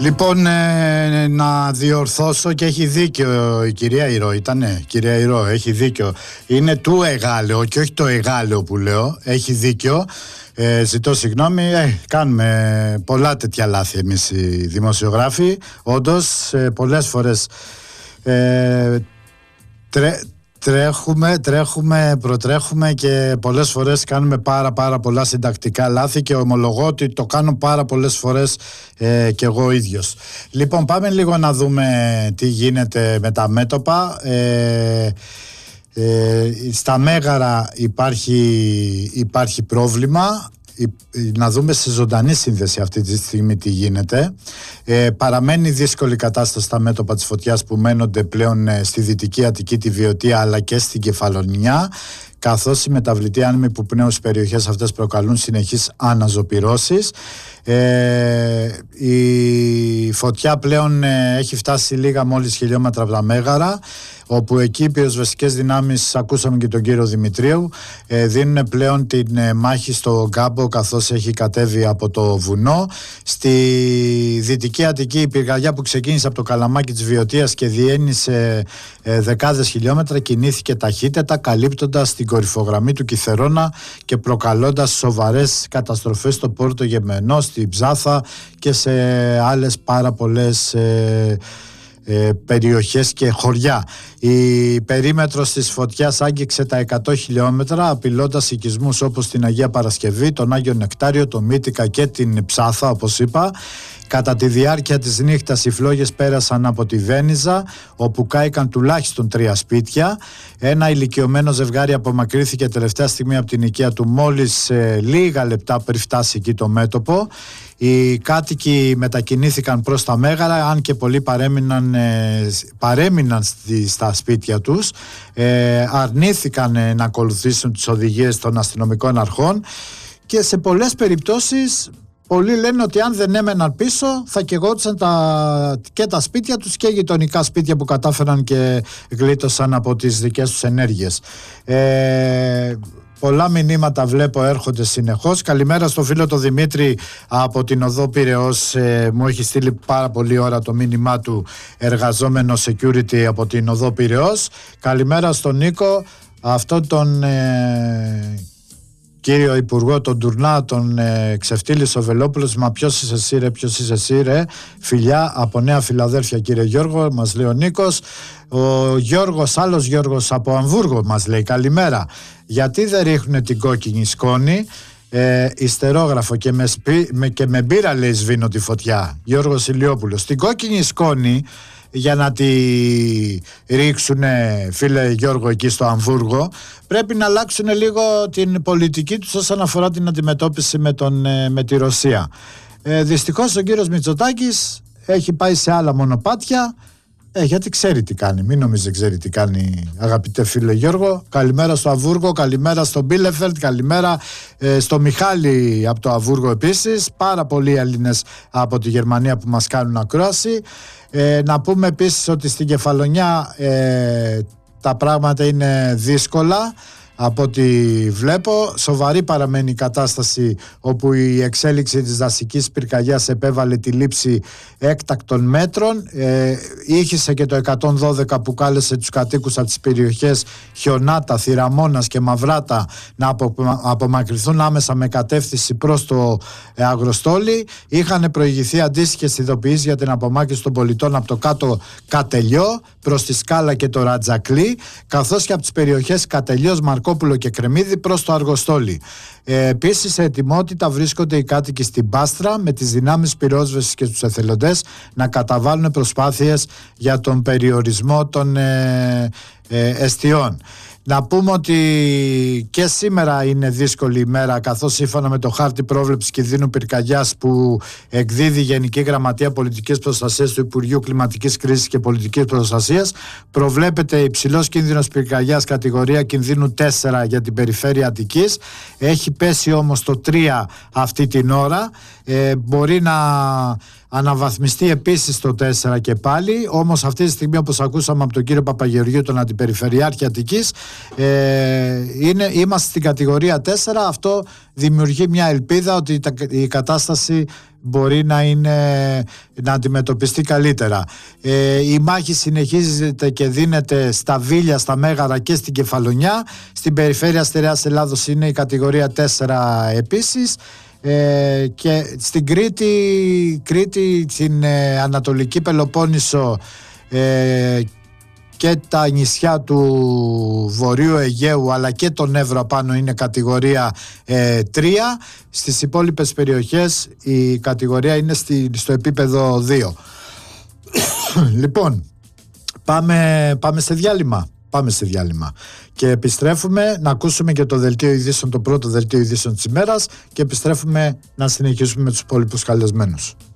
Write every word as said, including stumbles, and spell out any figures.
Λοιπόν, ε, να διορθώσω και έχει δίκιο η κυρία Ηρώ, ήτανε, κυρία Ηρώ, έχει δίκιο. Είναι του εγάλεο και όχι το εγάλεο που λέω, έχει δίκιο. Ε, ζητώ συγγνώμη, ε, κάνουμε πολλά τέτοια λάθη εμείς οι δημοσιογράφοι. Όντως, ε, πολλές φορές ε, τρε, τρέχουμε, τρέχουμε, προτρέχουμε και πολλές φορές κάνουμε πάρα πάρα πολλά συντακτικά λάθη και ομολογώ ότι το κάνω πάρα πολλές φορές ε, και εγώ ίδιος. Λοιπόν, πάμε λίγο να δούμε τι γίνεται με τα μέτωπα. Ε, Ε, στα Μέγαρα υπάρχει, υπάρχει πρόβλημα. Να δούμε σε ζωντανή σύνδεση αυτή τη στιγμή τι γίνεται. ε, Παραμένει δύσκολη κατάσταση στα μέτωπα της φωτιάς που μένονται πλέον ε, στη Δυτική Αττική, τη Βιωτία αλλά και στην Κεφαλονιά, καθώς οι μεταβλητοί άνεμοι που πνέουν στις περιοχές αυτές προκαλούν συνεχείς αναζωπυρώσεις. Ε, η φωτιά πλέον ε, έχει φτάσει λίγα μόλις χιλιόμετρα από τα Μέγαρα, όπου εκεί οι πυροσβεστικές δυνάμεις, ακούσαμε και τον κύριο Δημητρίου, ε, δίνουν πλέον την ε, μάχη στο Γκάμπο, καθώς έχει κατέβει από το βουνό. Στη Δυτική Αττική η πυρκαγιά που ξεκίνησε από το Καλαμάκι της Βιωτίας και διένυσε ε, δεκάδες χιλιόμετρα κινήθηκε ταχύτερα, καλύπτοντας την κορυφογραμμή του Κιθερώνα και προκαλώντας σοβαρές καταστροφές στο Πόρτο Γεμενό, στην Ψάθα και σε άλλες πάρα πολλές ε, ε, περιοχές και χωριά. Η περίμετρος της φωτιάς άγγιξε τα εκατό χιλιόμετρα, απειλώντας οικισμούς όπως την Αγία Παρασκευή, τον Άγιο Νεκτάριο, το Μύτικα και την Ψάθα, όπως είπα. Κατά τη διάρκεια της νύχτας οι φλόγες πέρασαν από τη Βένιζα, όπου κάηκαν τουλάχιστον τρία σπίτια. Ένα ηλικιωμένο ζευγάρι απομακρύθηκε τελευταία στιγμή από την οικία του μόλις ε, λίγα λεπτά πριν φτάσει εκεί το μέτωπο. Οι κάτοικοι μετακινήθηκαν προς τα Μέγαρα, αν και πολλοί παρέμειναν, ε, παρέμειναν στη, στα σπίτια τους. Ε, αρνήθηκαν ε, να ακολουθήσουν τις οδηγίες των αστυνομικών αρχών και σε πολλές περιπτώσεις πολλοί λένε ότι αν δεν έμεναν πίσω θα καιγόντουσαν τα, και τα σπίτια τους και γειτονικά σπίτια που κατάφεραν και γλίτωσαν από τις δικές τους ενέργειες. Ε, πολλά μηνύματα βλέπω έρχονται συνεχώς. Καλημέρα στο φίλο το Δημήτρη από την οδό Πειραιώς, ε, μου έχει στείλει πάρα πολύ ώρα το μήνυμά του, εργαζόμενο security από την οδό Πειραιώς. Καλημέρα στον Νίκο, αυτόν τον ε, κύριο Υπουργό, τον Τουρνά, τον ε, ξεφτύλισε ο Βελόπουλος. Μα ποιος είσαι εσύ ρε, ποιος είσαι εσύ ρε. Φιλιά από Νέα Φιλαδέλφια κύριε Γιώργο, μας λέει ο Νίκος. Ο Γιώργος, άλλος Γιώργος από Αμβούργο μας λέει καλημέρα. Γιατί δεν ρίχνουν την κόκκινη σκόνη, ε, ιστερόγραφο και με, σπί, με, και με μπύρα λέει σβήνω τη φωτιά. Γιώργος Ηλιόπουλος. Την κόκκινη σκόνη για να τη ρίξουν, φίλε Γιώργο, εκεί στο Αμβούργο, πρέπει να αλλάξουν λίγο την πολιτική τους όσον αφορά την αντιμετώπιση με, τον, με τη Ρωσία. Ε, δυστυχώς ο κύριος Μητσοτάκης έχει πάει σε άλλα μονοπάτια, ε, γιατί ξέρει τι κάνει. Μην νομίζει δεν ξέρει τι κάνει, αγαπητέ φίλε Γιώργο. Καλημέρα στο Αμβούργο, καλημέρα στο Μπίλεφελτ, καλημέρα ε, στο Μιχάλη από το Αμβούργο επίσης. Πάρα πολλοί Έλληνες από τη Γερμανία που μας κάνουν ακρόαση. Ε, να πούμε επίσης ότι στην Κεφαλονιά ε, τα πράγματα είναι δύσκολα από ό,τι βλέπω. Σοβαρή παραμένει η κατάσταση, όπου η εξέλιξη της δασικής πυρκαγιάς επέβαλε τη λήψη έκτακτων μέτρων. Ε, ήχησε και το εκατόν δώδεκα που κάλεσε τους κατοίκους από τις περιοχές Χιονάτα, Θηραμώνας και Μαυράτα να απο, απομακρυνθούν άμεσα με κατεύθυνση προς το ε, Αγροστόλι. Είχαν προηγηθεί αντίστοιχες ειδοποιήσεις για την απομάκρυνση των πολιτών από το κάτω Κατελιό προς τη Σκάλα και το Ρατζακλή, καθώς και από τις περιοχές Κατελιός, Μαρκόπουλο και Κρεμμύδι προς το Αργοστόλι. Ε, επίσης σε ετοιμότητα βρίσκονται οι κάτοικοι στην Πάστρα με τις δυνάμεις πυρόσβεσης και τους εθελοντές να καταβάλουν προσπάθειες για τον περιορισμό των ε, ε, εστιών. Να πούμε ότι και σήμερα είναι δύσκολη ημέρα, καθώς σύμφωνα με το χάρτη πρόβλεψης κινδύνου πυρκαγιάς που εκδίδει η Γενική Γραμματεία Πολιτικής Προστασίας του Υπουργείου Κλιματικής Κρίσης και Πολιτικής Προστασίας, προβλέπεται υψηλός κίνδυνος πυρκαγιάς κατηγορία κινδύνου τέσσερα για την περιφέρεια Αττικής. Έχει πέσει όμως το τρία αυτή την ώρα. Ε, μπορεί να αναβαθμιστεί επίσης το τέσσερα και πάλι, όμως αυτή τη στιγμή, όπως ακούσαμε από τον κύριο Παπαγεωργίου, τον Αντιπεριφερειάρχη Αττικής, Ε, είναι, είμαστε στην κατηγορία τέσσερα. Αυτό δημιουργεί μια ελπίδα ότι τα, η κατάσταση μπορεί να, είναι, να αντιμετωπιστεί καλύτερα. Ε, η μάχη συνεχίζεται και δίνεται στα Βίλια, στα Μέγαρα και στην Κεφαλονιά. Στην περιφέρεια Στερεάς Ελλάδος είναι η κατηγορία τέσσερα επίσης. Ε, και στην Κρήτη, Κρήτη στην ε, Ανατολική Πελοπόννησο ε, και τα νησιά του Βορείου Αιγαίου αλλά και τον Εύρο απάνω είναι κατηγορία ε, τρία. Στις υπόλοιπες περιοχές η κατηγορία είναι στη, στο επίπεδο δύο. Λοιπόν, πάμε, πάμε σε διάλειμμα. Πάμε σε διάλειμμα και επιστρέφουμε να ακούσουμε και το δελτίο ειδήσεων, το πρώτο δελτίο ειδήσεων της ημέρας, και επιστρέφουμε να συνεχίσουμε με τους υπόλοιπους καλεσμένους.